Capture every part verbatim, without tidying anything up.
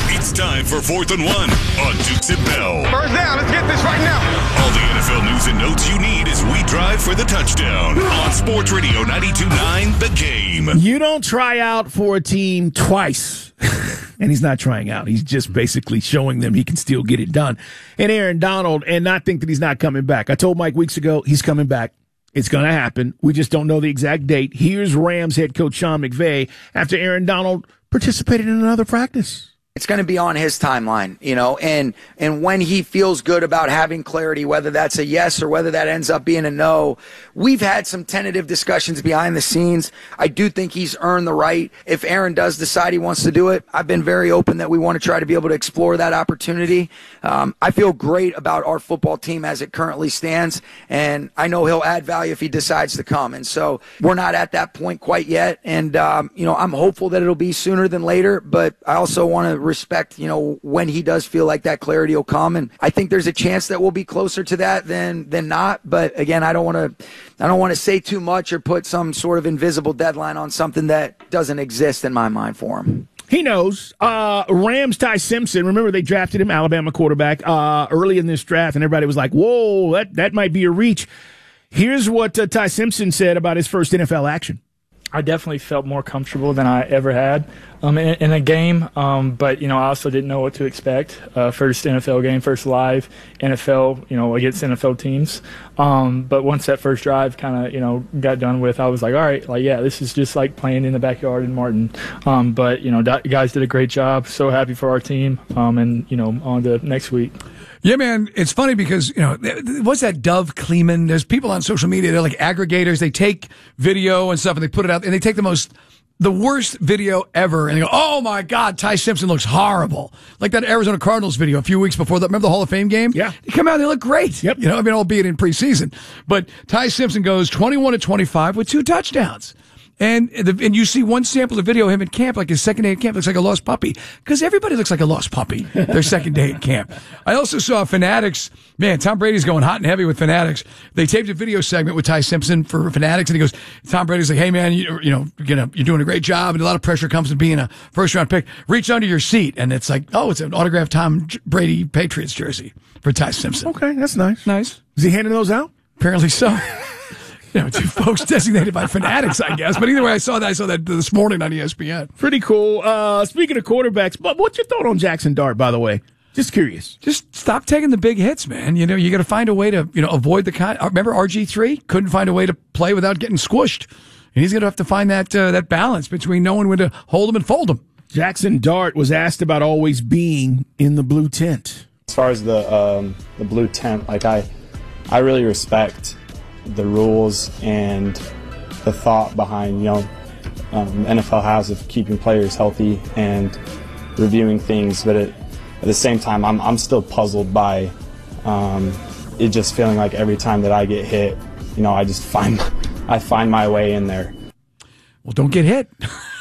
It's time for Fourth and One on Dukes and Bell. First down, let's get this right now. All the N F L news and notes you need as we drive for the touchdown on Sports Radio ninety-two point nine The Game. You don't try out for a team twice. And he's not trying out. He's just basically showing them he can still get it done. And Aaron Donald, and not think that he's not coming back. I told Mike weeks ago, he's coming back. It's going to happen. We just don't know the exact date. Here's Rams head coach Sean McVay after Aaron Donald participated in another practice. It's going to be on his timeline, you know, and and when he feels good about having clarity, whether that's a yes or whether that ends up being a no. We've had some tentative discussions behind the scenes. I do think he's earned the right. If Aaron does decide he wants to do it, I've been very open that we want to try to be able to explore that opportunity. Um, I feel great about our football team as it currently stands, and I know he'll add value if he decides to come. And so we're not at that point quite yet, and, um, you know, I'm hopeful that it'll be sooner than later, but I also want to respect, you know, when he does feel like that clarity will come. And I think there's a chance that we'll be closer to that than than not. But again, I don't want to I don't want to say too much or put some sort of invisible deadline on something that doesn't exist in my mind for him. He knows. Uh, Rams Ty Simpson, remember they drafted him, Alabama quarterback, uh, early in this draft, and everybody was like, whoa, that, that might be a reach. Here's what uh, Ty Simpson said about his first N F L action. I definitely felt more comfortable than I ever had um, in, in a game, um, but, you know, I also didn't know what to expect. Uh, first N F L game, first live N F L, you know, against N F L teams. Um, but once that first drive kind of, you know, got done with, I was like, all right, like, yeah, this is just like playing in the backyard in Martin. Um, but, you know, guys did a great job. So happy for our team, um, and, you know, on to next week. Yeah, man, it's funny because, you know, what's that Dove Kleeman? There's people on social media, they're like aggregators. They take video and stuff and they put it out and they take the most, the worst video ever and they go, oh my God, Ty Simpson looks horrible. Like that Arizona Cardinals video a few weeks before that. Remember the Hall of Fame game? Yeah. They come out and they look great. Yep. You know, I mean, albeit in preseason. But Ty Simpson goes twenty-one to twenty-five with two touchdowns. And the, and you see one sample of video of him in camp, like his second day at camp, looks like a lost puppy. Because everybody looks like a lost puppy their second day at camp. I also saw Fanatics. Man, Tom Brady's going hot and heavy with Fanatics. They taped a video segment with Ty Simpson for Fanatics, and he goes, Tom Brady's like, hey, man, you, you know, you're, gonna, you're doing a great job, and a lot of pressure comes to being a first-round pick. Reach under your seat. And it's like, oh, it's an autographed Tom Brady Patriots jersey for Ty Simpson. Okay, that's nice. Nice. Is he handing those out? Apparently so. You know, two folks designated by Fanatics, I guess. But either way, I saw that. I saw that this morning on E S P N. Pretty cool. Uh, speaking of quarterbacks, but what's your thought on Jackson Dart, by the way? Just curious. Just stop taking the big hits, man. You know, you got to find a way to, you know, avoid the kind. Remember R G three couldn't find a way to play without getting squished, and he's going to have to find that uh, that balance between knowing when to hold him and fold him. Jackson Dart was asked about always being in the blue tent. As far as the um, the blue tent, like I, I really respect the rules and the thought behind, you know, um, N F L has of keeping players healthy and reviewing things, but it, at the same time, I'm I'm still puzzled by um, it just feeling like every time that I get hit, you know, I just find I find my way in there. Well, don't get hit.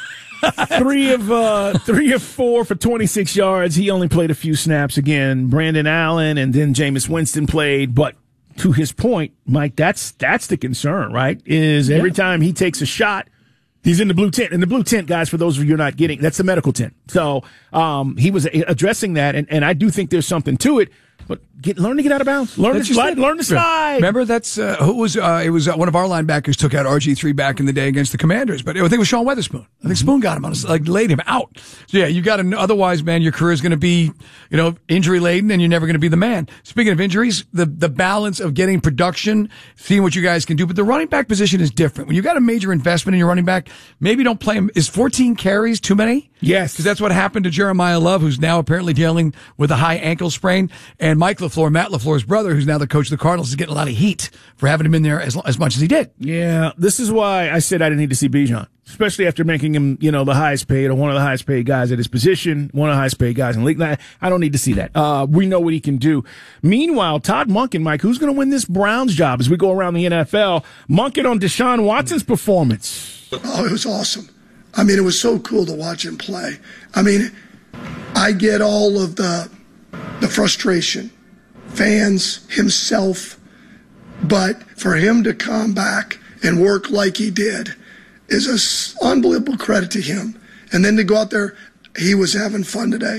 three of uh, three of four for twenty-six yards. He only played a few snaps again. Brandon Allen and then Jameis Winston played, but to his point, Mike, that's that's the concern, right? Is yeah. Every time he takes a shot, he's in the blue tent. And the blue tent, guys, for those of you who are not getting, that's the medical tent. So um, he was addressing that, and, and I do think there's something to it. But get, learn to get out of bounds. Learn that's to slide. Learn to slide. Remember, that's uh, who was. Uh, it was uh, one of our linebackers took out R G three back in the day against the Commanders. But I think it was Sean Weatherspoon. I think Spoon got him on, his, like laid him out. So yeah, you got to. Otherwise, man, your career is going to be, you know, injury laden, and you're never going to be the man. Speaking of injuries, the the balance of getting production, seeing what you guys can do, but the running back position is different. When you got a major investment in your running back, maybe don't play him. Is fourteen carries too many? Yes, because that's what happened to Jeremiah Love, who's now apparently dealing with a high ankle sprain, and Mike LaFleur, Matt LaFleur's brother, who's now the coach of the Cardinals, is getting a lot of heat for having him in there as as much as he did. Yeah, this is why I said I didn't need to see Bijan, especially after making him, you know, the highest paid or one of the highest paid guys at his position, one of the highest paid guys in the league. I don't need to see that. Uh, we know what he can do. Meanwhile, Todd Monken, Mike, who's going to win this Browns job as we go around the N F L? Monken on Deshaun Watson's performance. Oh, it was awesome. I mean, it was so cool to watch him play. I mean, I get all of the the frustration, fans, himself, but for him to come back and work like he did is an unbelievable credit to him. And then to go out there, he was having fun today.